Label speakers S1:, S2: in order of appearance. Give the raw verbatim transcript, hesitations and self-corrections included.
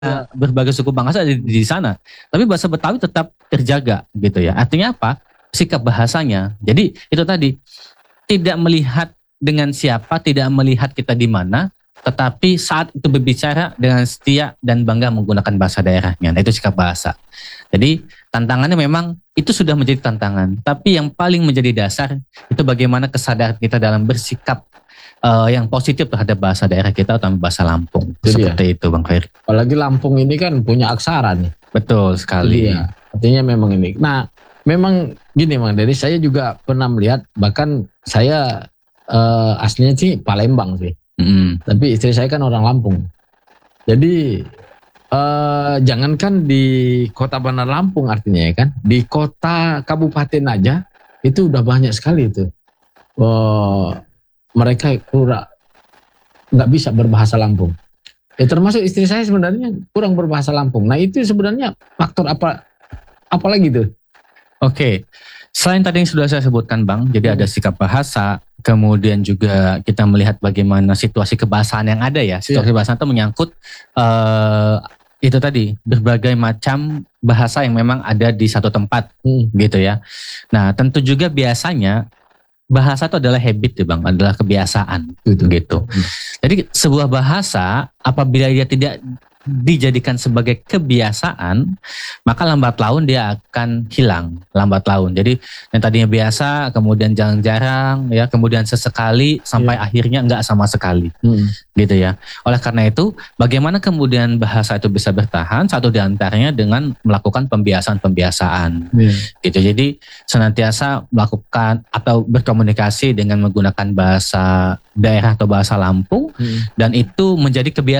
S1: uh, berbagai suku bangsa di, di sana, tapi bahasa Betawi tetap terjaga gitu ya. Artinya apa? Sikap bahasanya. Jadi itu tadi, tidak melihat dengan siapa, tidak melihat kita di mana, tetapi saat itu berbicara dengan setia dan bangga menggunakan bahasa daerahnya. Nah, itu sikap bahasa. Jadi tantangannya memang itu sudah menjadi tantangan, tapi yang paling menjadi dasar itu bagaimana kesadaran kita dalam bersikap uh, yang positif terhadap bahasa daerah kita, atau bahasa Lampung. Jadi seperti ya, itu Bang Ferry.
S2: Apalagi Lampung ini kan punya aksara nih.
S1: Betul sekali.
S2: Ya, artinya memang ini. Nah, memang gini Bang Dery, saya juga pernah melihat, bahkan saya uh, aslinya sih Palembang sih. Mm. Tapi istri saya kan orang Lampung. Jadi uh, jangankan di kota Bandar Lampung artinya ya kan, di kota kabupaten aja itu udah banyak sekali itu. Uh, mereka kurang nggak bisa berbahasa Lampung. Ya termasuk istri saya sebenarnya kurang berbahasa Lampung. Nah itu sebenarnya faktor apa apa lagi tuh?
S1: Oke, selain tadi yang sudah saya sebutkan Bang, jadi ada sikap bahasa, kemudian juga kita melihat bagaimana situasi kebahasaan yang ada ya. Situasi yeah. bahasa itu menyangkut uh, itu tadi berbagai macam bahasa yang memang ada di satu tempat hmm. gitu ya. Nah tentu juga biasanya bahasa itu adalah habit ya Bang, adalah kebiasaan gitu. gitu. Hmm. Jadi sebuah bahasa apabila dia tidak dijadikan sebagai kebiasaan, maka lambat laun dia akan hilang, lambat laun. Jadi yang tadinya biasa, kemudian jarang-jarang, ya, kemudian sesekali, sampai yeah. akhirnya enggak sama sekali, hmm. gitu ya. Oleh karena itu, bagaimana kemudian bahasa itu bisa bertahan? Satu diantaranya dengan melakukan pembiasaan-pembiasaan, yeah. gitu. Jadi senantiasa melakukan atau berkomunikasi dengan menggunakan bahasa daerah atau bahasa Lampung, hmm. dan itu menjadi kebiasaan.